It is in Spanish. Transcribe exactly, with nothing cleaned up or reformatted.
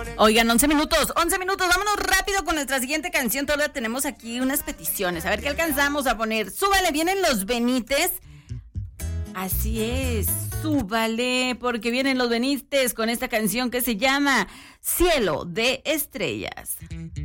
Oigan, once minutos, once minutos, vámonos rápido con nuestra siguiente canción. Todavía tenemos aquí unas peticiones, a ver qué alcanzamos a poner. Súbale, vienen los Benítez. Así es, súbale, porque vienen los Benítez con esta canción que se llama Cielo de Estrellas.